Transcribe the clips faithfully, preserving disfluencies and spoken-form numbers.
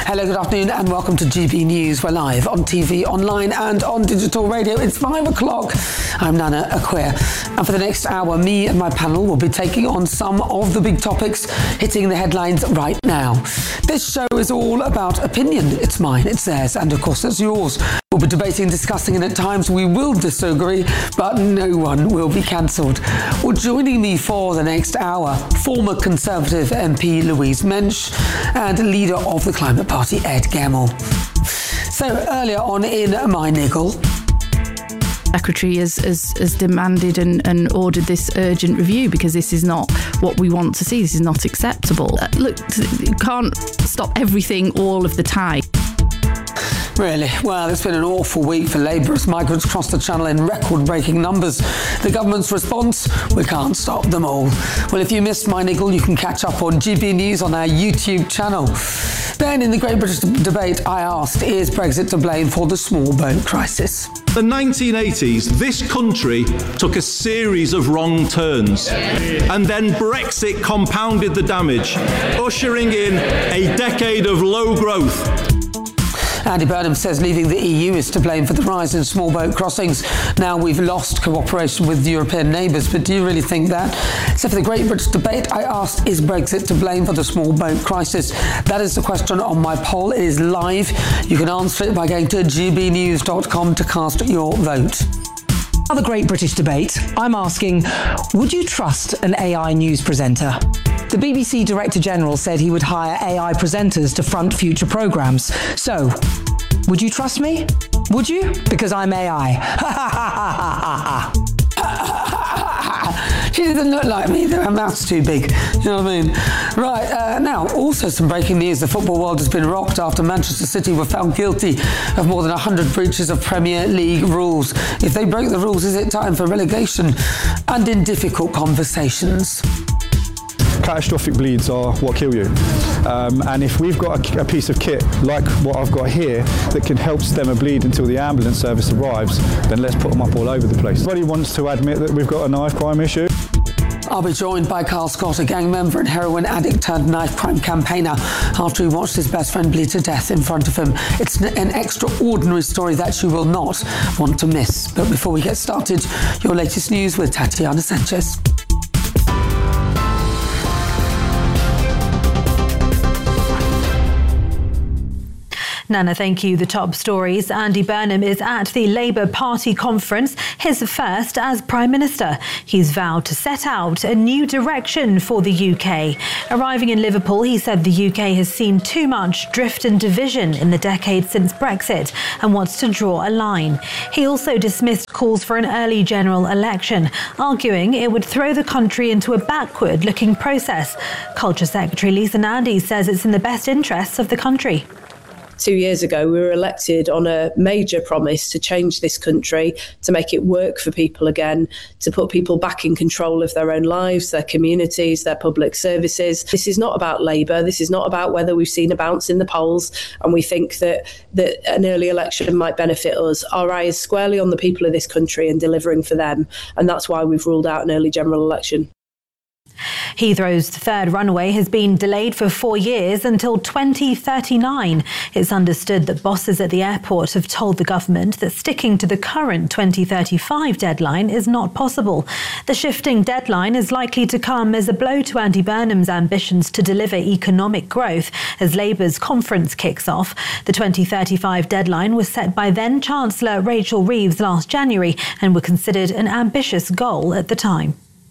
Hello, good afternoon and welcome to G B News. We're live on T V, online and on digital radio. It's five o'clock. I'm Nana Acquia. And for the next hour, me and my panel will be taking on some of the big topics hitting the headlines right now. This show is all about opinion. It's mine, it's theirs, and of course it's yours. We'll be debating, discussing, and at times we will disagree, but no one will be cancelled. Well, joining me for the next hour, former Conservative M P Louise Mensch and leader of the Climate Party, Ed Gemmell. So earlier on in my niggle, Secretary has, has, has demanded and, and ordered this urgent review because this is not what we want to see. This is not acceptable. Uh, look, you can't stop everything all of the time. Really? Well, it's been an awful week for Labour as migrants cross the Channel in record-breaking numbers. The government's response? We can't stop them all. Well, if you missed my niggle, you can catch up on G B News on our YouTube channel. Then, in the Great British Debate, I asked, is Brexit to blame for the small boat crisis? In the nineteen eighties, this country took a series of wrong turns, and then Brexit compounded the damage, ushering in a decade of low growth. Andy Burnham says leaving the E U is to blame for the rise in small boat crossings. Now we've lost cooperation with European neighbours, but do you really think that? So for the Great British Debate, I asked, is Brexit to blame for the small boat crisis? That is the question on my poll. It is live. You can answer it by going to g b news dot com to cast your vote. The Great British Debate, I'm asking, would you trust an A I news presenter? The B B C Director General said he would hire A I presenters to front future programmes. So, would you trust me? Would you? Because I'm A I. She doesn't look like me, her mouth's too big. You know what I mean? Right, uh, now, also some breaking news. The football world has been rocked after Manchester City were found guilty of more than one hundred breaches of Premier League rules. If they break the rules, is it time for relegation? And in difficult conversations. Catastrophic bleeds are what kill you. Um, and if we've got a, a piece of kit like what I've got here that can help stem a bleed until the ambulance service arrives, then let's put them up all over the place. Nobody wants to admit that we've got a knife crime issue. I'll be joined by Carl Scott, a gang member and heroin addict turned knife crime campaigner, after he watched his best friend bleed to death in front of him. It's an extraordinary story that you will not want to miss. But before we get started, your latest news with Tatiana Sanchez. Nana, thank you. The top stories. Andy Burnham is at the Labour Party conference, his first as Prime Minister. He's vowed to set out a new direction for the U K. Arriving in Liverpool, he said the U K has seen too much drift and division in the decade since Brexit and wants to draw a line. He also dismissed calls for an early general election, arguing it would throw the country into a backward-looking process. Culture Secretary Lisa Nandy says it's in the best interests of the country. Two years ago, we were elected on a major promise to change this country, to make it work for people again, to put people back in control of their own lives, their communities, their public services. This is not about Labour. This is not about whether we've seen a bounce in the polls and we think that, that an early election might benefit us. Our eye is squarely on the people of this country and delivering for them. And that's why we've ruled out an early general election. Heathrow's third runway has been delayed for four years until twenty thirty-nine. It's understood that bosses at the airport have told the government that sticking to the current twenty thirty-five deadline is not possible. The shifting deadline is likely to come as a blow to Andy Burnham's ambitions to deliver economic growth as Labour's conference kicks off. The twenty thirty-five deadline was set by then Chancellor Rachel Reeves last January and were considered an ambitious goal at the time.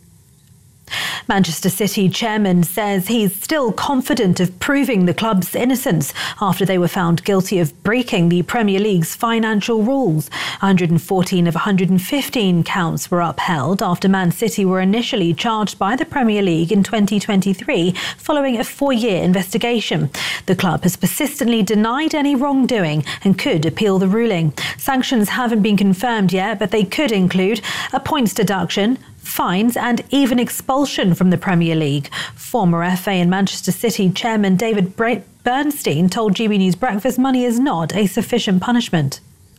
Manchester City chairman says he's still confident of proving the club's innocence after they were found guilty of breaking the Premier League's financial rules. one hundred fourteen of one hundred fifteen counts were upheld after Man City were initially charged by the Premier League in twenty twenty-three following a four-year investigation. The club has persistently denied any wrongdoing and could appeal the ruling. Sanctions haven't been confirmed yet, but they could include a points deduction, fines and even expulsion from the Premier League. Former F A and Manchester City chairman David Bernstein told G B News Breakfast money is not a sufficient punishment.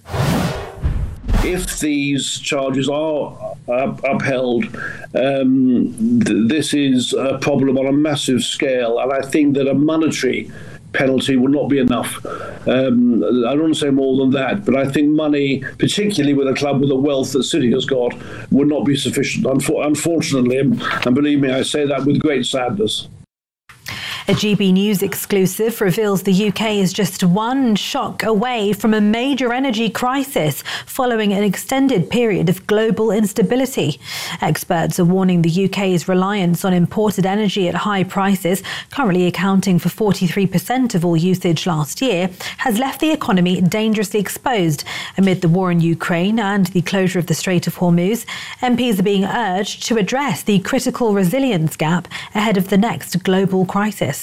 If these charges are uh, upheld, um, th- this is a problem on a massive scale, and I think that a monetary penalty will not be enough. Um, I don't want to say more than that, but I think money, particularly with a club with the wealth that City has got, would not be sufficient, unfor- unfortunately. And, and believe me, I say that with great sadness. A G B News exclusive reveals the U K is just one shock away from a major energy crisis following an extended period of global instability. Experts are warning the U K's reliance on imported energy at high prices, currently accounting for forty-three percent of all usage last year, has left the economy dangerously exposed. Amid the war in Ukraine and the closure of the Strait of Hormuz, M Ps are being urged to address the critical resilience gap ahead of the next global crisis.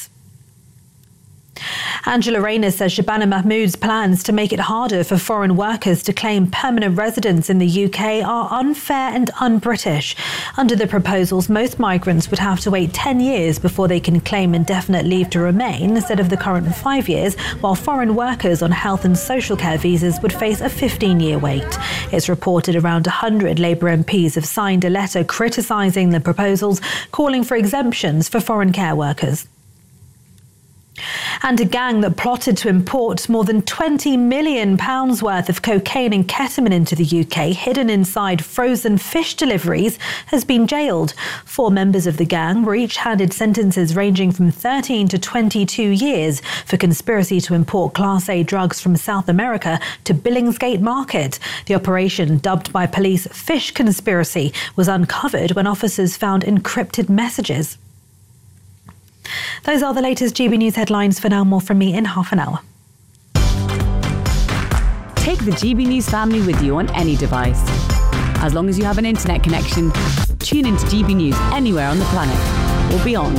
Angela Rayner says Shabana Mahmood's plans to make it harder for foreign workers to claim permanent residence in the U K are unfair and un-British. Under the proposals, most migrants would have to wait ten years before they can claim indefinite leave to remain instead of the current five years, while foreign workers on health and social care visas would face a fifteen-year wait. It's reported around one hundred Labour M Ps have signed a letter criticising the proposals, calling for exemptions for foreign care workers. And a gang that plotted to import more than twenty million pounds worth of cocaine and ketamine into the U K, hidden inside frozen fish deliveries, has been jailed. Four members of the gang were each handed sentences ranging from thirteen to twenty-two years for conspiracy to import Class A drugs from South America to Billingsgate Market. The operation, dubbed by police Fish Conspiracy, was uncovered when officers found encrypted messages. Those are the latest G B News headlines. For now, more from me in half an hour. Take the G B News family with you on any device. As long as you have an internet connection, tune into G B News anywhere on the planet or beyond.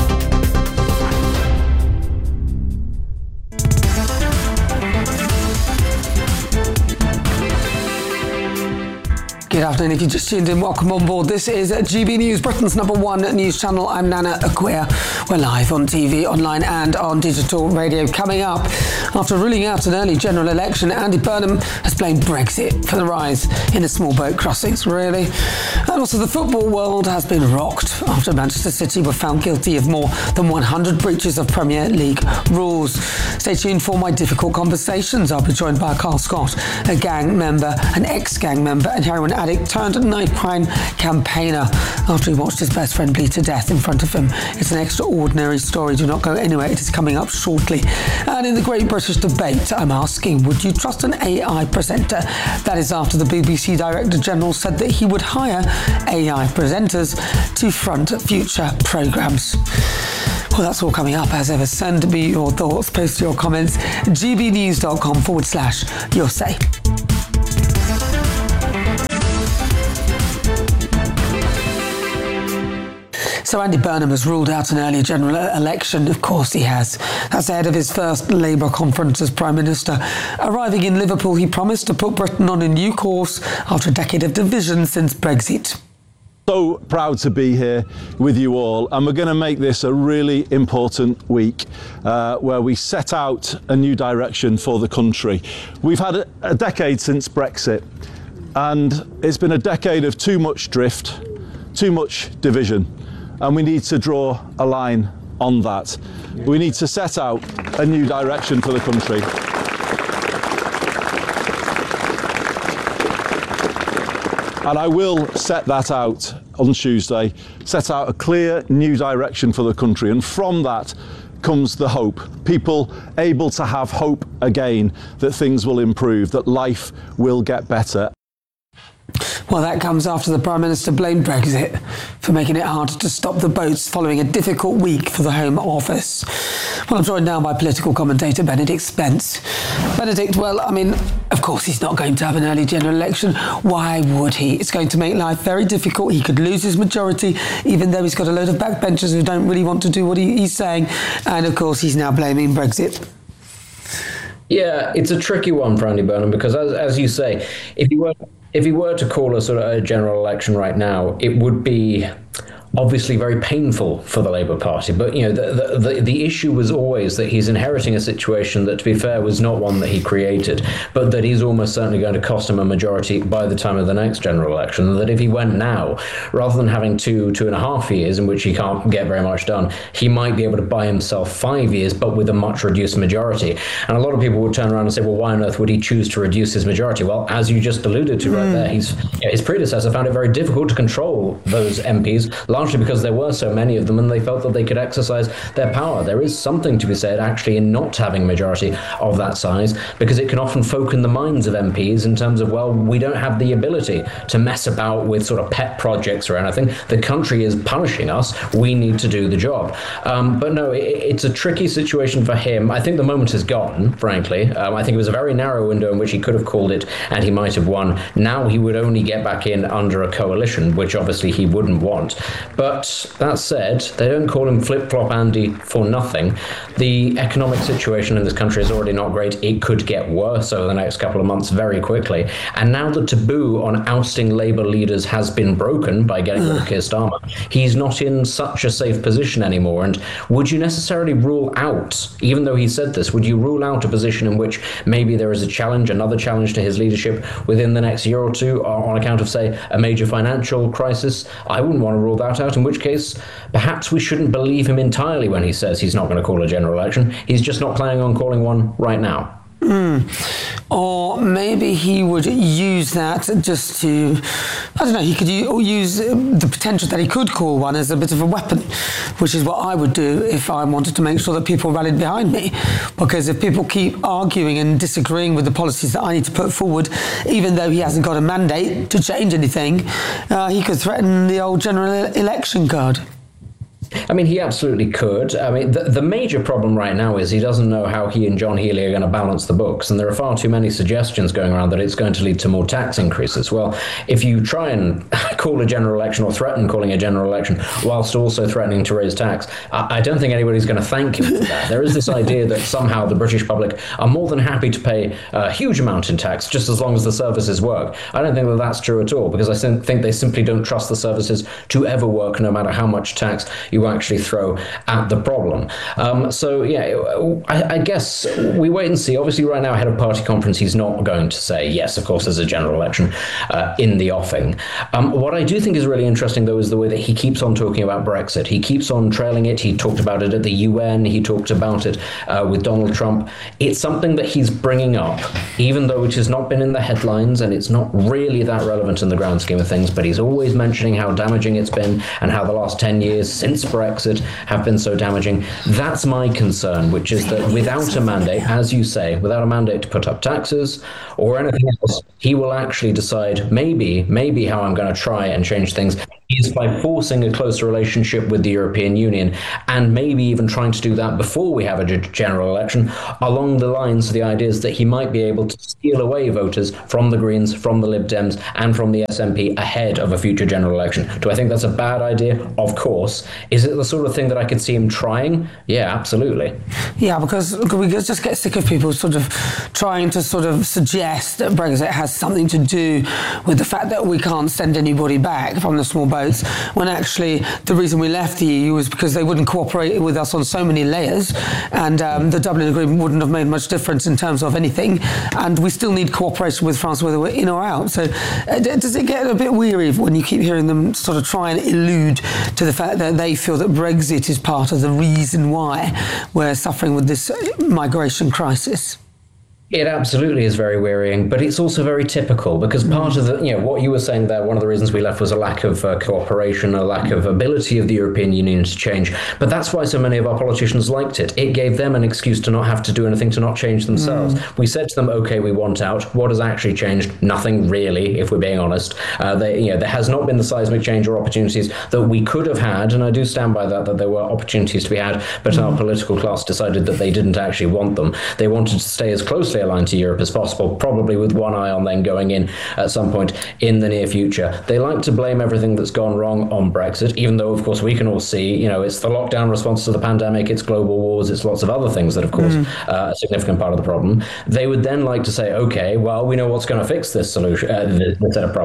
Good afternoon. If you just tuned in, welcome on board. This is G B News, Britain's number one news channel. I'm Nana Acquia. We're live on T V, online and on digital radio. Coming up, after ruling out an early general election, Andy Burnham has blamed Brexit for the rise in the small boat crossings, really. And also the football world has been rocked after Manchester City were found guilty of more than one hundred breaches of Premier League rules. Stay tuned for my difficult conversations. I'll be joined by Carl Scott, a gang member, an ex-gang member and heroin addict turned knife crime campaigner after he watched his best friend bleed to death in front of him. It's an extraordinary story. Do not go anywhere. It is coming up shortly. And in the Great British Debate, I'm asking, would you trust an A I presenter? That is after the B B C Director General said that he would hire A I presenters to front future programmes. Well, that's all coming up. As ever, send me your thoughts, post your comments, gbnews.com forward slash your say. So Andy Burnham has ruled out an early general election. Of course he has. That's ahead of his first Labour conference as Prime Minister. Arriving in Liverpool, he promised to put Britain on a new course after a decade of division since Brexit. So proud to be here with you all, and we're going to make this a really important week uh, where we set out a new direction for the country. We've had a, a decade since Brexit, and it's been a decade of too much drift, too much division. And we need to draw a line on that. We need to set out a new direction for the country. And I will set that out on Tuesday, set out a clear new direction for the country. And from that comes the hope. People able to have hope again that things will improve, that life will get better. Well, that comes after the Prime Minister blamed Brexit for making it harder to stop the boats following a difficult week for the Home Office. Well, I'm joined now by political commentator Benedict Spence. Benedict, well, I mean, of course he's not going to have an early general election. Why would he? It's going to make life very difficult. He could lose his majority, even though he's got a load of backbenchers who don't really want to do what he, he's saying. And, of course, he's now blaming Brexit. Yeah, it's a tricky one for Andy Burnham because, as, as you say, if he were... If he were to call a sort of a general election right now, it would be obviously very painful for the Labour Party. But, you know, the, the, the, the issue was always that he's inheriting a situation that, to be fair, was not one that he created, but that he's almost certainly going to cost him a majority by the time of the next general election. And that if he went now, rather than having two, two and a half years in which he can't get very much done, he might be able to buy himself five years, but with a much reduced majority. And a lot of people would turn around and say, well, why on earth would he choose to reduce his majority? Well, as you just alluded to mm. right there, he's, you know, his predecessor found it very difficult to control those M Ps, largely because there were so many of them and they felt that they could exercise their power. There is something to be said, actually, in not having a majority of that size, because it can often folk in the minds of M Ps in terms of, well, we don't have the ability to mess about with sort of pet projects or anything. The country is punishing us. We need to do the job. Um, but no, it, it's a tricky situation for him. I think the moment is gone, frankly. Um, I think it was a very narrow window in which he could have called it and he might have won. Now he would only get back in under a coalition, which obviously he wouldn't want. But that said, they don't call him Flip-Flop Andy for nothing. The economic situation in this country is already not great. It could get worse over the next couple of months very quickly. And now the taboo on ousting Labour leaders has been broken by getting rid of Keir Starmer. He's not in such a safe position anymore. And would you necessarily rule out, even though he said this, would you rule out a position in which maybe there is a challenge, another challenge to his leadership within the next year or two on account of, say, a major financial crisis? I wouldn't want to rule that out, in which case perhaps we shouldn't believe him entirely when he says he's not going to call a general election. He's just not planning on calling one right now. Mm. Or maybe he would use that just to, I don't know, he could use the potential that he could call one as a bit of a weapon, which is what I would do if I wanted to make sure that people rallied behind me. Because if people keep arguing and disagreeing with the policies that I need to put forward, even though he hasn't got a mandate to change anything, uh, he could threaten the old general election card. I mean, he absolutely could. I mean, the, the major problem right now is he doesn't know how he and John Healey are going to balance the books. And there are far too many suggestions going around that it's going to lead to more tax increases. Well, if you try and call a general election or threaten calling a general election whilst also threatening to raise tax, I, I don't think anybody's going to thank him for that. There is this idea that somehow the British public are more than happy to pay a huge amount in tax just as long as the services work. I don't think that that's true at all, because I think they simply don't trust the services to ever work, no matter how much tax you actually throw at the problem. Um, so, yeah, I, I guess we wait and see. Obviously, right now, ahead of party conference, he's not going to say, yes, of course, there's a general election uh, in the offing. Um, what I do think is really interesting, though, is the way that he keeps on talking about Brexit. He keeps on trailing it. He talked about it at the U N. He talked about it uh, with Donald Trump. It's something that he's bringing up, even though it has not been in the headlines and it's not really that relevant in the grand scheme of things, but he's always mentioning how damaging it's been and how the last ten years since Brexit have been so damaging. That's my concern, which is that without a mandate, as you say, without a mandate to put up taxes or anything else, he will actually decide maybe, maybe how I'm going to try and change things is by forcing a closer relationship with the European Union, and maybe even trying to do that before we have a general election, along the lines of the ideas that he might be able to steal away voters from the Greens, from the Lib Dems, and from the S N P ahead of a future general election. Do I think that's a bad idea? Of course. Is it the sort of thing that I could see him trying? Yeah, absolutely. Yeah, because we just get sick of people sort of trying to sort of suggest that Brexit has something to do with the fact that we can't send anybody back from the small boats, when actually the reason we left the E U was because they wouldn't cooperate with us on so many layers, and um, the Dublin Agreement wouldn't have made much difference in terms of anything, and we still need cooperation with France whether we're in or out. So uh, does it get a bit weary when you keep hearing them sort of try and allude to the fact that they feel that Brexit is part of the reason why we're suffering with this migration crisis? It absolutely is very wearying, but it's also very typical, because part of the, you know, what you were saying there, one of the reasons we left was a lack of uh, cooperation, a lack of ability of the European Union to change. But that's why so many of our politicians liked it. It gave them an excuse to not have to do anything, to not change themselves. Mm. We said to them, OK, we want out. What has actually changed? Nothing really, if we're being honest. Uh, they, you know, there has not been the seismic change or opportunities that we could have had, and I do stand by that, that there were opportunities to be had, but mm. our political class decided that they didn't actually want them. They wanted to stay as closely aligned to Europe as possible, probably with one eye on then going in at some point in the near future. They like to blame everything that's gone wrong on Brexit, even though, of course, we can all see, you know, it's the lockdown response to the pandemic, it's global wars, it's lots of other things that, of course, mm. uh, a significant part of the problem. They would then like to say, OK, well, we know what's going to fix this solution, uh, this set of problems.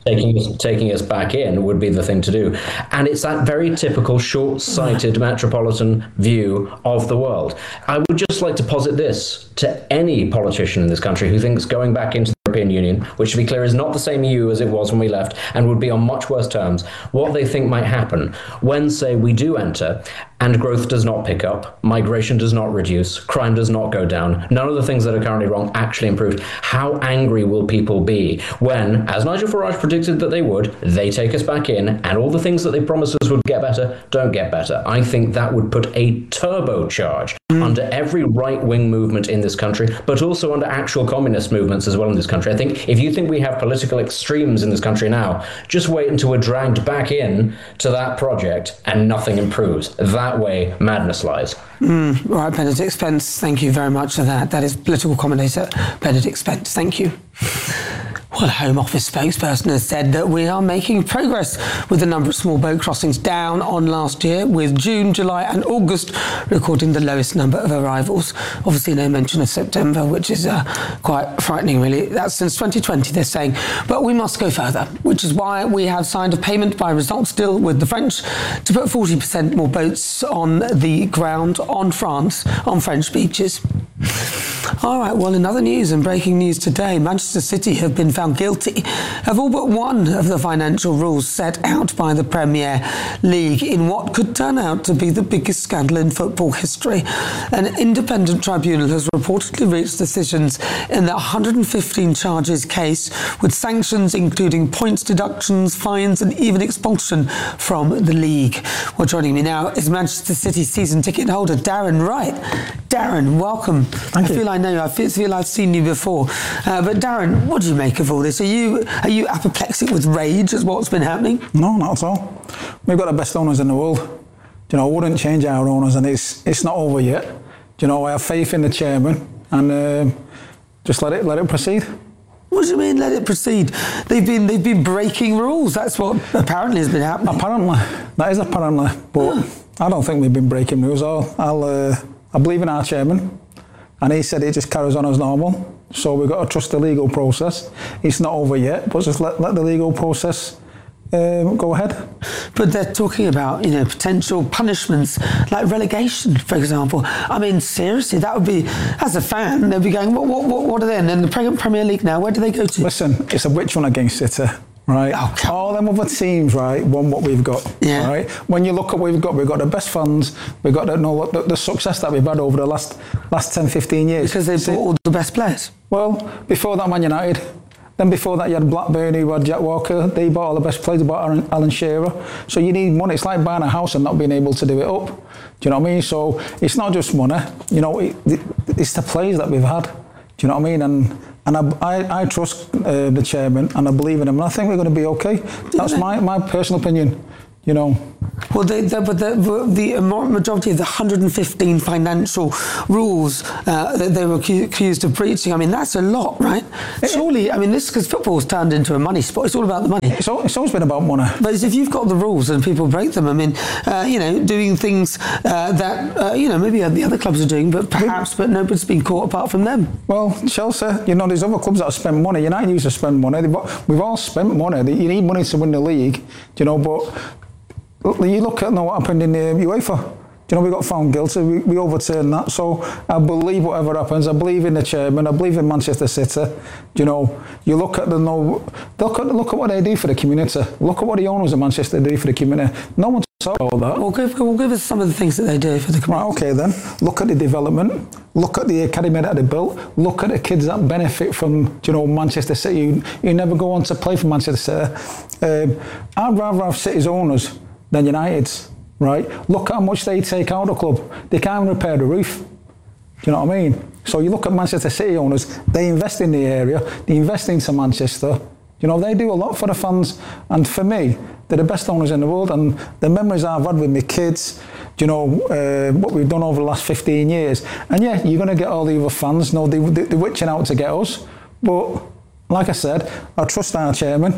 taking us, taking us back in would be the thing to do. And it's that very typical short-sighted metropolitan view of the world. I would just like to posit this to any politician in this country who thinks going back into the European Union, which to be clear is not the same E U as it was when we left and would be on much worse terms, what they think might happen when, say, we do enter and growth does not pick up, migration does not reduce, crime does not go down, none of the things that are currently wrong actually improved. How angry will people be when, as Nigel Farage predicted that they would, they take us back in and all the things that they promised us would get better don't get better? I think that would put a turbocharge mm. under every right-wing movement in this country, but also under actual communist movements as well in this country. I think if you think we have political extremes in this country now, just wait until we're dragged back in to that project and nothing improves. That way, madness lies. Mm, right, Benedict Spence, thank you very much for that. That is political commentator Benedict Spence. Thank you. Well, a Home Office spokesperson has said that we are making progress with the number of small boat crossings down on last year, with June, July and August recording the lowest number of arrivals. Obviously no mention of September, which is uh, quite frightening, really. That's since twenty twenty, they're saying. But we must go further, which is why we have signed a payment by results deal with the French to put forty percent more boats on the ground on France, on French beaches. All right, well, in other news and breaking news today, Manchester City have been found guilty of all but one of the financial rules set out by the Premier League in what could turn out to be the biggest scandal in football history. An independent tribunal has reportedly reached decisions in the one hundred fifteen charges case, with sanctions including points deductions, fines and even expulsion from the league. Well, joining me now is Manchester City season ticket holder Darren Wright. Darren, welcome. Thank I you. feel I know you. I feel I've seen you before. Uh, but Darren, what do you make of all this? Are you are you apoplectic with rage at what's been happening? No, not at all. We've got the best owners in the world. Do you know, I wouldn't change our owners, and it's it's not over yet. Do you know, I have faith in the chairman, and uh, just let it let it proceed. What do you mean, let it proceed? They've been they've been breaking rules. That's what apparently has been happening. Apparently, that is apparently, but I don't think we've been breaking rules. I'll, I'll uh, I believe in our chairman, and he said it just carries on as normal. So we've got to trust the legal process. It's not over yet, but just let let the legal process um, go ahead. But they're talking about, you know, potential punishments like relegation, for example. I mean, seriously, that would be, as a fan, they'd be going, what, what, what, what are they in? And the Premier League now, where do they go to? Listen, it's a witch hunt against City. Right, oh, all them other teams, right, won what we've got. Yeah. Right, when you look at what we've got, we've got the best fans, we've got the, no, the, the success that we've had over the last last ten, fifteen years. Because they've bought all the best players. Well, before that, Man United. Then before that, you had Blackburn, who had Jack Walker. They bought all the best players. They bought Alan, Alan Shearer. So you need money. It's like buying a house and not being able to do it up. Do you know what I mean? So it's not just money. You know, it, it, it's the players that we've had. Do you know what I mean? And and I, I, I trust uh, the chairman, and I believe in him, and I think we're going to be okay. That's my, my personal opinion. You know. Well, they, they, but the, the majority of the one hundred fifteen financial rules uh, that they were accused of breaching, I mean, that's a lot, right? Surely, I mean, this because football's turned into a money sport. It's all about the money. It's, all, it's always been about money. But if you've got the rules and people break them, I mean, uh, you know, doing things uh, that, uh, you know, maybe the other clubs are doing, but perhaps, but nobody's been caught apart from them. Well, Chelsea, you know, there's other clubs that have spent money. United used to spend money. We've all spent money. You need money to win the league, you know, but you look at what happened in the UEFA. You know, we got found guilty. We, we overturned that. So I believe whatever happens. I believe in the chairman. I believe in Manchester City. You know, you look at the no. Look at look at what they do for the community. Look at what the owners of Manchester do for the community. No one talks about that. Well, give, well, give us some of the things that they do for the community. Right, okay then. Look at the development. Look at the academy that they built. Look at the kids that benefit from, you know, Manchester City. You, you never go on to play for Manchester City. Um, I'd rather have City's owners than United's, right? Look at how much they take out of the club. They can't repair the roof. Do you know what I mean? So you look at Manchester City owners, they invest in the area, they invest into Manchester. You know, they do a lot for the fans. And for me, they're the best owners in the world. And the memories I've had with my kids, you know, uh, what we've done over the last fifteen years. And yeah, you're going to get all the other fans, no, they, they, they're witching out to get us. But like I said, I trust our chairman.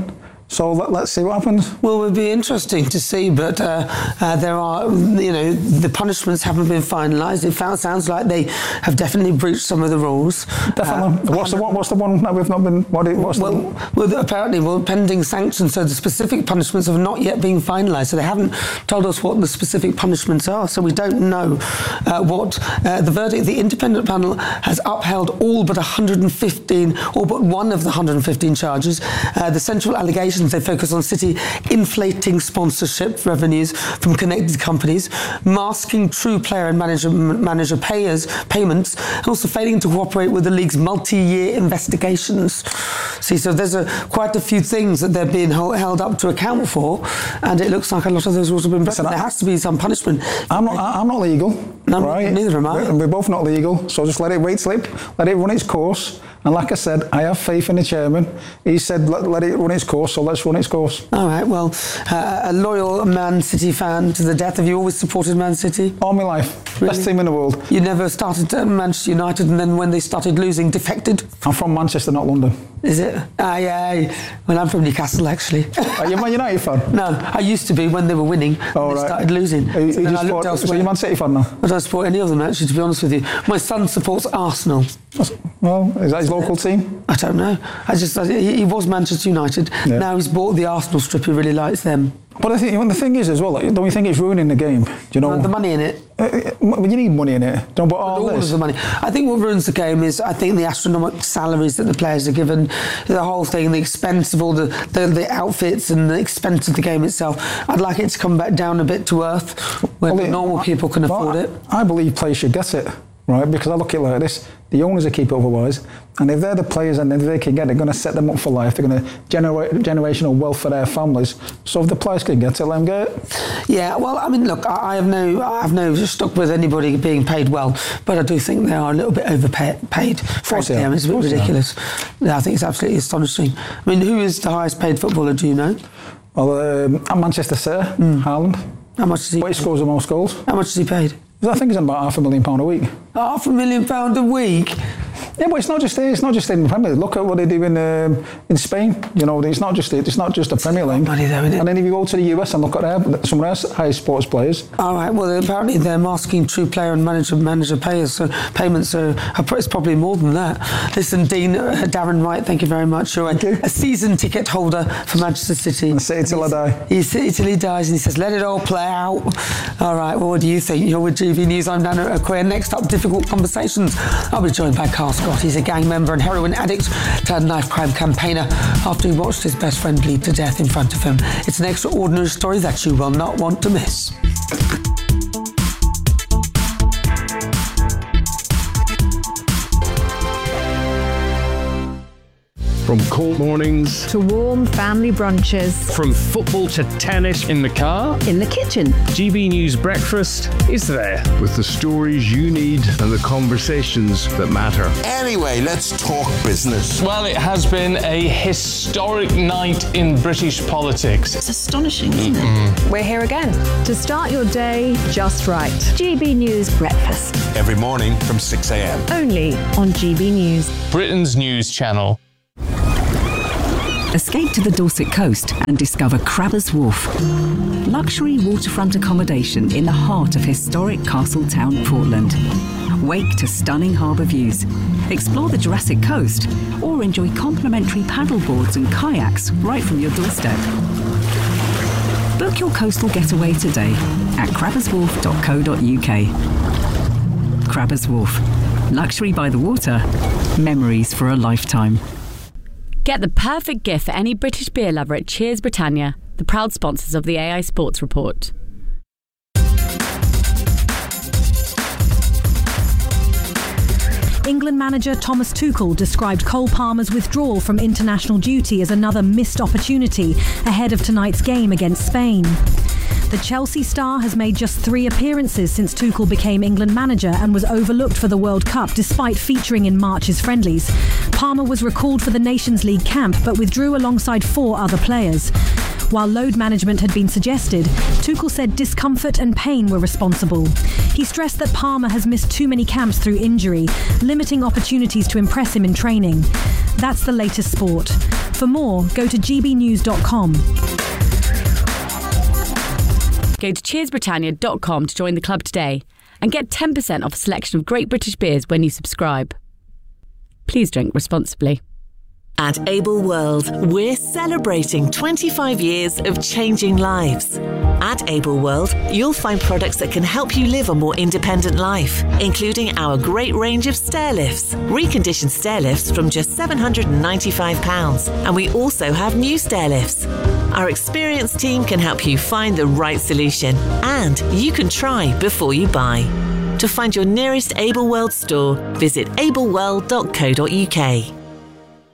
So let, let's see what happens. Well, it would be interesting to see, but uh, uh, there are, you know, the punishments haven't been finalised. It found, sounds like they have definitely breached some of the rules. Definitely. Uh, what's the one? What's the one that we've not been? What? What's well, the... well, apparently, well, pending sanctions. So the specific punishments have not yet been finalised. So they haven't told us what the specific punishments are. So we don't know uh, what uh, the verdict. The independent panel has upheld all but one hundred fifteen, all but one of the one hundred fifteen charges. Uh, the central allegations. They focus on City inflating sponsorship revenues from connected companies, masking true player and manager manager payers payments, and also failing to cooperate with the league's multi-year investigations. See, so there's a, quite a few things that they're being hold, held up to account for, and it looks like a lot of those rules have been broken. There has to be some punishment. I'm not. I'm not legal. No, right? Neither am I. We're, we're both not legal, so just let it wait slip, let it run its course. And like I said, I have faith in the chairman. He said, let, let it run its course, so let's run its course. All right, well, uh, a loyal Man City fan to the death. Have you always supported Man City? All my life. Really? Best team in the world. You never started at Manchester United and then when they started losing, defected? I'm from Manchester, not London. Is it? Aye, aye. Well, I'm from Newcastle, actually. Are you a Man United fan? No, I used to be when they were winning. Oh, and they right. started losing. Are you, so you then just I looked support, elsewhere. so you're a Man City fan now? I don't support any of them, actually, to be honest with you. My son supports Arsenal. Well, is that his local team? I don't know. I just he, he was Manchester United. Yeah. Now he's bought the Arsenal strip. He really likes them. But I think the thing is as well, like, don't you think it's ruining the game? Do you know well, the money in it? Uh, you need money in it. Don't but all, all this. of the money. I think what ruins the game is I think the astronomical salaries that the players are given, the whole thing, the expense of all the, the the outfits and the expense of the game itself. I'd like it to come back down a bit to earth, where well, normal people can well, afford it. I believe players should get it. Right, because I look at it like this, the owners will keep it otherwise, and if they're the players and if they can get it, they're going to set them up for life, they're going to generate generational wealth for their families, so if the players can get it, let them get it. Yeah, well, I mean, look, I, I have no I have no stuck with anybody being paid well, but I do think they are a little bit overpaid. Of course they are. It's a bit ridiculous. Yeah, I think it's absolutely astonishing. I mean, who is the highest paid footballer, do you know? Well, um, at Manchester City, mm. Haaland. How much does he But he scores the most goals. How much is he paid? I think he's on about half a million pound a week. Half a million pound a week? Yeah, but it's not just it's not just in the Premier League. Look at what they do in um, in Spain. You know, it's not just it's not just the Premier League. Money though, isn't it? And then if you go to the U S and look at their, some of their highest sports players. All right. Well, apparently they're masking true player and manager manager payers. So payments are, are it's probably more than that. Listen, Dean, uh, Darren Wright, thank you very much. You're a, a season ticket holder for Manchester City. And say it till I die. He's it till he dies, and he says, "Let it all play out." All right. Well, what do you think? You're with G B News. I'm Nana Acquia. Next up, difficult conversations. I'll be joined by Carl Scott. He's a gang member and heroin addict turned knife crime campaigner after he watched his best friend bleed to death in front of him. It's an extraordinary story that you will not want to miss. From cold mornings to warm family brunches, from football to tennis, in the car, in the kitchen, G B News Breakfast is there. With the stories you need and the conversations that matter. Anyway, let's talk business. Well, it has been a historic night in British politics. It's astonishing, isn't it? We're here again to start your day just right. G B News Breakfast. Every morning from six a.m. Only on G B News. Britain's news channel. Escape to the Dorset coast and discover Crabbers Wharf. Luxury waterfront accommodation in the heart of historic Castletown, Portland. Wake to stunning harbour views. Explore the Jurassic Coast or enjoy complimentary paddleboards and kayaks right from your doorstep. Book your coastal getaway today at crabbers wharf dot co dot uk. Crabbers Wharf. Luxury by the water. Memories for a lifetime. Get the perfect gift for any British beer lover at Cheers Britannia, the proud sponsors of the A I Sports Report. England manager Thomas Tuchel described Cole Palmer's withdrawal from international duty as another missed opportunity ahead of tonight's game against Spain. The Chelsea star has made just three appearances since Tuchel became England manager and was overlooked for the World Cup despite featuring in March's friendlies. Palmer was recalled for the Nations League camp but withdrew alongside four other players. While load management had been suggested, Tuchel said discomfort and pain were responsible. He stressed that Palmer has missed too many camps through injury, limiting opportunities to impress him in training. That's the latest sport. For more, go to g b news dot com. Go to cheers britannia dot com to join the club today and get ten percent off a selection of great British beers when you subscribe. Please drink responsibly. At Able World, we're celebrating twenty-five years of changing lives. At Able World, you'll find products that can help you live a more independent life, including our great range of stair lifts, reconditioned stair lifts from just seven hundred ninety-five pounds, and we also have new stair lifts. Our experienced team can help you find the right solution, and you can try before you buy. To find your nearest Able World store, visit able world dot co dot u k.